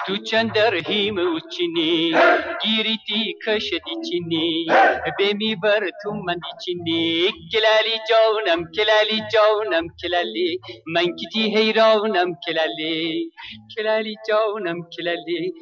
تو چندر هیم وچینی گیریتی کشدی چینی بمی بر تو من چینی کلالی جانم کلالی من کتی حیرانم کلالی جانم کلالی